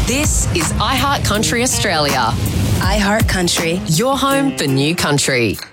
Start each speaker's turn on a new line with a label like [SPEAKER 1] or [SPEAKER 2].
[SPEAKER 1] This is iHeart Country Australia.
[SPEAKER 2] iHeart Country.
[SPEAKER 1] Your home for new country.